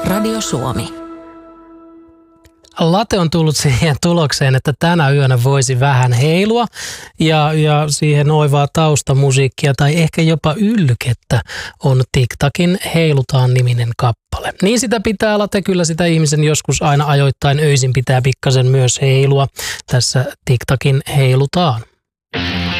Radio Suomi. Late on tullut siihen tulokseen, että tänä yönä voisi vähän heilua ja siihen oivaa taustamusiikkia tai ehkä jopa ylkettä on TikTakin Heilutaan-niminen kappale. Niin sitä pitää Late, kyllä sitä ihmisen joskus aina ajoittain öisin pitää pikkasen myös heilua. Tässä TikTakin Heilutaan.